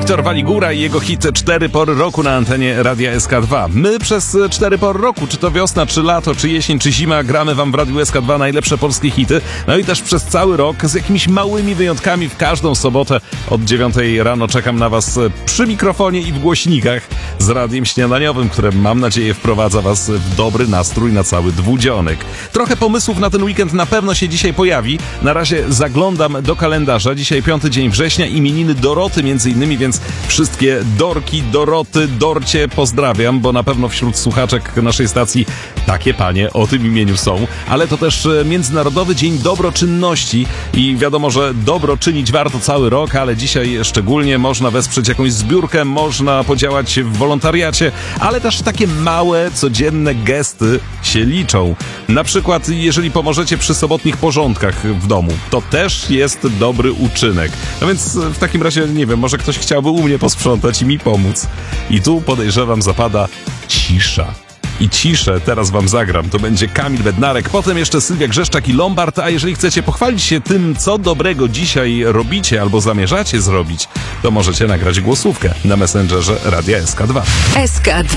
Wiktor Waligura i jego hit 4 pory roku na antenie Radia SK2. My przez 4 pory roku, czy to wiosna, czy lato, czy jesień, czy zima, gramy wam w Radiu SK2 najlepsze polskie hity. No i też przez cały rok z jakimiś małymi wyjątkami w każdą sobotę od 9 rano czekam na was przy mikrofonie i w głośnikach z radiem śniadaniowym, które mam nadzieję wprowadza was w dobry nastrój na cały dwudzionek. Trochę pomysłów na ten weekend na pewno się dzisiaj pojawi. Na razie zaglądam do kalendarza. Dzisiaj 5 dzień września, imieniny Doroty między innymi, więc wszystkie Dorki, Doroty, Dorcie pozdrawiam, bo na pewno wśród słuchaczek naszej stacji takie panie o tym imieniu są. Ale to też Międzynarodowy Dzień Dobroczynności i wiadomo, że dobro czynić warto cały rok, ale dzisiaj szczególnie można wesprzeć jakąś zbiórkę, można podziałać w wolontariacie, ale też takie małe, codzienne gesty się liczą. Na przykład, jeżeli pomożecie przy sobotnich porządkach w domu, to też jest dobry uczynek. No więc w takim razie, nie wiem, może ktoś chciałby u mnie posprzątać i mi pomóc. I tu podejrzewam zapada cisza. I ciszę teraz wam zagram. To będzie Kamil Bednarek, potem jeszcze Sylwia Grzeszczak i Lombard, a jeżeli chcecie pochwalić się tym, co dobrego dzisiaj robicie albo zamierzacie zrobić, to możecie nagrać głosówkę na Messengerze Radia SK2. SK2